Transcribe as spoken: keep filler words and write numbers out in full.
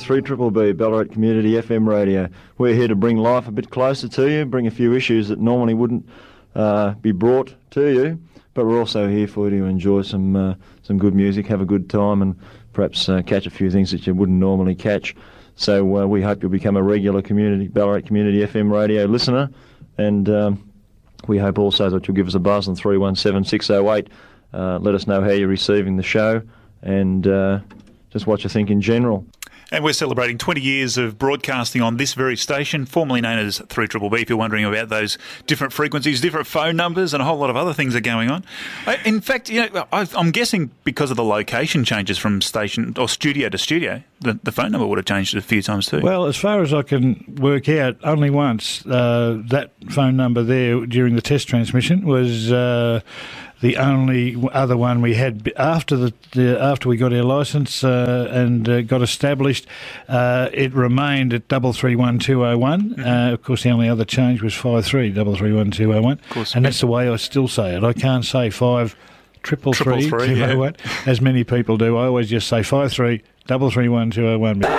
three B B B, Ballarat Community F M Radio. We're here to bring life a bit closer to you, bring a few issues that normally wouldn't uh, be brought to you, but we're also here for you to enjoy some uh, some good music, have a good time, and perhaps uh, catch a few things that you wouldn't normally catch. So uh, we hope you'll become a regular community Ballarat Community F M Radio listener, and um, we hope also that you'll give us a buzz on three one seven, six oh eight. Uh, let us know how you're receiving the show, and uh, just what you think in general. And we're celebrating twenty years of broadcasting on this very station, formerly known as three B B B, if you're wondering about those different frequencies, different phone numbers, and a whole lot of other things are going on. In fact, you know, I'm guessing because of the location changes from station or studio to studio, the, the phone number would have changed a few times too. Well, as far as I can work out, only once uh, that phone number there during the test transmission was uh, the only other one we had after the, the after we got our licence uh, and uh, got established. Uh, it remained at double three one two oh one. Mm-hmm. Uh, of course, the only other change was five three double three one two oh one, and that's the way I still say it. I can't say five triple three two oh one as many people do. I always just say five three double three one two oh one.